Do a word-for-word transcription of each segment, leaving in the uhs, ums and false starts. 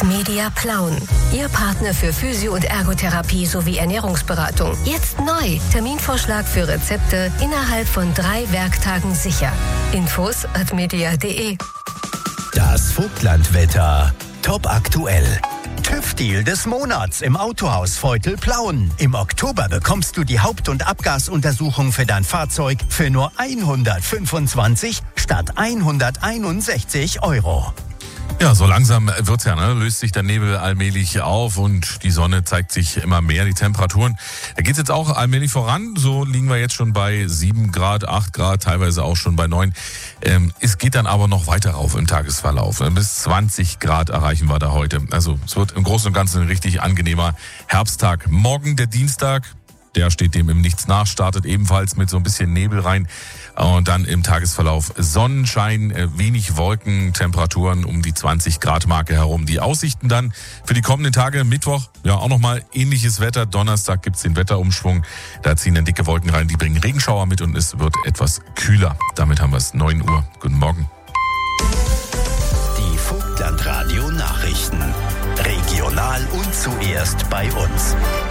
Media Plauen. Ihr Partner für Physio- und Ergotherapie sowie Ernährungsberatung. Jetzt neu. Terminvorschlag für Rezepte innerhalb von drei Werktagen sicher. Infos at media punkt de. Das Vogtlandwetter. Top aktuell. TÜV-Deal des Monats im Autohaus Veutel-Plauen. Im Oktober bekommst du die Haupt- und Abgasuntersuchung für dein Fahrzeug für nur hundertfünfundzwanzig statt hunderteinundsechzig Euro. Ja, so langsam wird's ja, ne? Löst sich der Nebel allmählich auf und die Sonne zeigt sich immer mehr. Die Temperaturen, da geht's jetzt auch allmählich voran. So liegen wir jetzt schon bei sieben Grad, acht Grad, teilweise auch schon bei neun. Ähm, es geht dann aber noch weiter rauf im Tagesverlauf. Bis zwanzig Grad erreichen wir da heute. Also es wird im Großen und Ganzen ein richtig angenehmer Herbsttag. Morgen der Dienstag, der steht dem im Nichts nach, startet ebenfalls mit so ein bisschen Nebel rein. Und dann im Tagesverlauf Sonnenschein, wenig Wolken, Temperaturen um die zwanzig Grad Marke herum. Die Aussichten dann für die kommenden Tage, Mittwoch, ja auch nochmal ähnliches Wetter. Donnerstag gibt's den Wetterumschwung. Da ziehen dann dicke Wolken rein, die bringen Regenschauer mit und es wird etwas kühler. Damit haben wir es neun Uhr. Guten Morgen. Die Vogtlandradio Nachrichten. Regional und zuerst bei uns.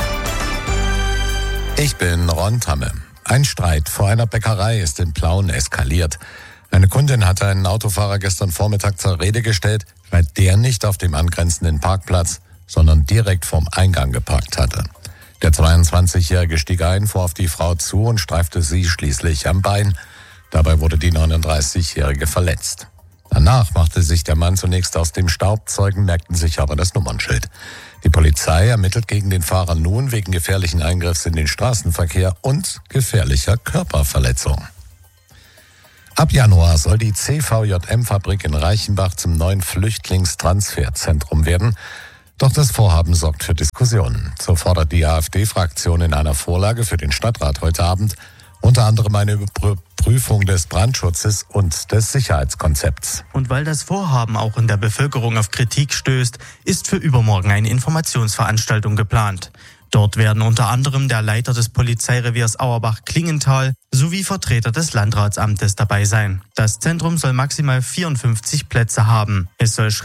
Ich bin Ron Tamme. Ein Streit vor einer Bäckerei ist in Plauen eskaliert. Eine Kundin hatte einen Autofahrer gestern Vormittag zur Rede gestellt, weil der nicht auf dem angrenzenden Parkplatz, sondern direkt vorm Eingang geparkt hatte. Der zweiundzwanzigjährige stieg ein, fuhr auf die Frau zu und streifte sie schließlich am Bein. Dabei wurde die neununddreißigjährige verletzt. Danach machte sich der Mann zunächst aus dem Staub, Zeugen merkten sich aber das Nummernschild. Die Polizei ermittelt gegen den Fahrer nun wegen gefährlichen Eingriffs in den Straßenverkehr und gefährlicher Körperverletzung. Ab Januar soll die C V J M-Fabrik in Reichenbach zum neuen Flüchtlingstransferzentrum werden. Doch das Vorhaben sorgt für Diskussionen. So fordert die AfD-Fraktion in einer Vorlage für den Stadtrat heute Abend unter anderem eine Überprüfung des Brandschutzes und des Sicherheitskonzepts. Und weil das Vorhaben auch in der Bevölkerung auf Kritik stößt, ist für übermorgen eine Informationsveranstaltung geplant. Dort werden unter anderem der Leiter des Polizeireviers Auerbach-Klingenthal sowie Vertreter des Landratsamtes dabei sein. Das Zentrum soll maximal vierundfünfzig Plätze haben. Es soll